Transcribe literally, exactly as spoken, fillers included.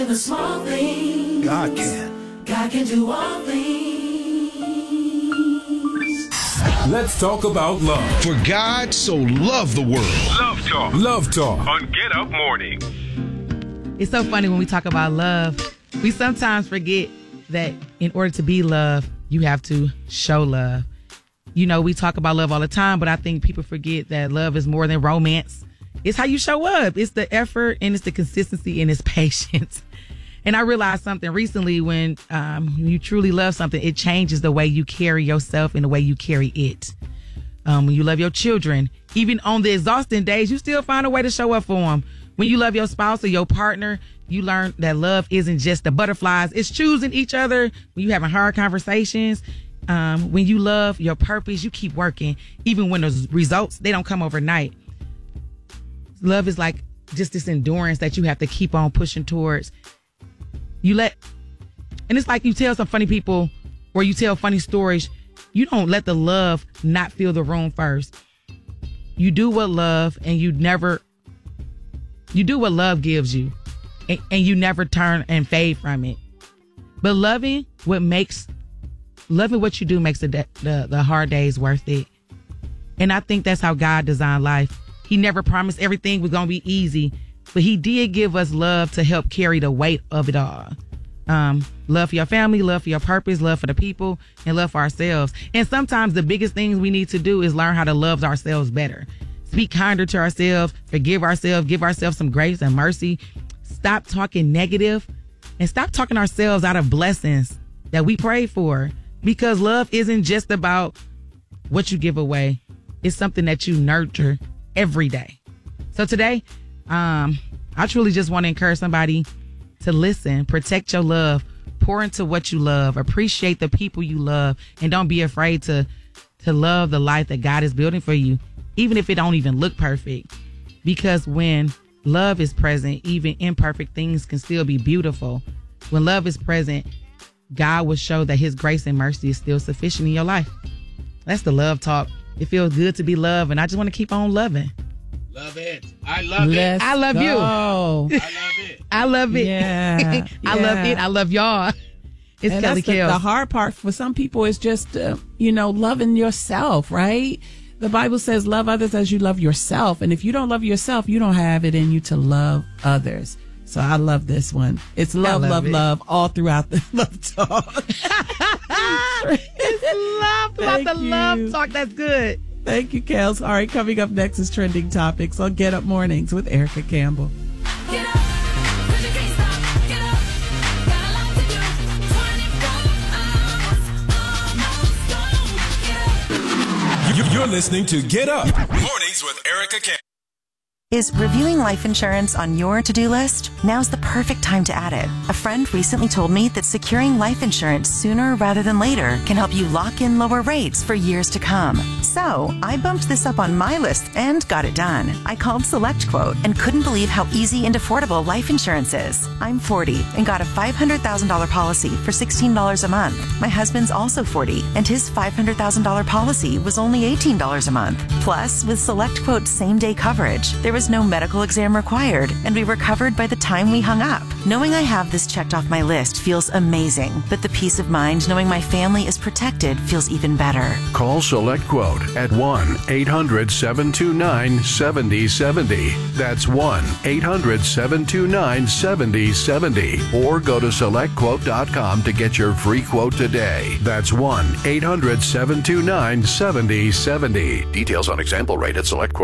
The small things. God can. God can do all things. Let's talk about love. For God so loved the world. Love Talk. Love Talk. On Get Up Mornings. It's so funny when we talk about love. We sometimes forget that in order to be loved, you have to show love. You know, we talk about love all the time, but I think people forget that love is more than romance. It's how you show up. It's the effort, and it's the consistency, and it's patience. And I realized something recently when um, you truly love something, it changes the way you carry yourself and the way you carry it. Um, when you love your children, even on the exhausting days, you still find a way to show up for them. When you love your spouse or your partner, you learn that love isn't just the butterflies. It's choosing each other. When you're having hard conversations, um, when you love your purpose, you keep working. Even when the results, they don't come overnight. Love is like just this endurance that you have to keep on pushing towards. You let, and it's like you tell some funny people or you tell funny stories. You don't let the love not fill the room first. You do what love and you never, you do what love gives you and, and you never turn and fade from it. But loving what makes, loving what you do makes the, the, the hard days worth it. And I think that's how God designed life. He never promised everything was going to be easy, but he did give us love to help carry the weight of it all. Um, love for your family, love for your purpose, love for the people, and love for ourselves. And sometimes the biggest things we need to do is learn how to love ourselves better. Speak kinder to ourselves, forgive ourselves, give ourselves some grace and mercy. Stop talking negative and stop talking ourselves out of blessings that we pray for. Because love isn't just about what you give away. It's something that you nurture every day. So today, um, I truly just want to encourage somebody to listen, protect your love, pour into what you love, appreciate the people you love, and don't be afraid to to love the life that God is building for you, even if it don't even look perfect. Because when love is present, even imperfect things can still be beautiful. When love is present, God will show that his grace and mercy is still sufficient in your life. That's the love talk. It feels good to be loved, and I just want to keep on loving. Love it. I love Let's it. I love go. you. I love it. I love it. Yeah. I love yeah. it. I love y'all. It's and Kelly that's the, Kills. the hard part for some people is just, uh, you know, loving yourself, right? The Bible says love others as you love yourself. And if you don't love yourself, you don't have it in you to love others. So I love this one. It's love, love love, it. love all throughout the love talk. It's love about Thank the you. love talk. That's good. Thank you, Kels. All right, coming up next is Trending Topics on Get Up Mornings with Erica Campbell. Get up, 'cause you can't stop. Get up, got a lot to do. twenty-four hours, almost gone. Get up. You- You're listening to Get Up Mornings with Erica Campbell. Is reviewing life insurance on your to-do list? Now's the perfect time to add it. A friend recently told me that securing life insurance sooner rather than later can help you lock in lower rates for years to come. So I bumped this up on my list and got it done. I called SelectQuote and couldn't believe how easy and affordable life insurance is. I'm forty and got a five hundred thousand dollars policy for sixteen dollars a month. My husband's also forty and his five hundred thousand dollars policy was only eighteen dollars a month. Plus, with SelectQuote's same-day coverage, there was no medical exam required, and we were covered by the time we hung up. Knowing I have this checked off my list feels amazing, but the peace of mind knowing my family is protected feels even better. Call SelectQuote at one eight hundred seven two nine seven zero seven zero. That's one eight hundred seven two nine seven zero seven zero. Or go to select quote dot com to get your free quote today. That's one eight hundred seven two nine seven zero seven zero. Details on example rate at SelectQuote.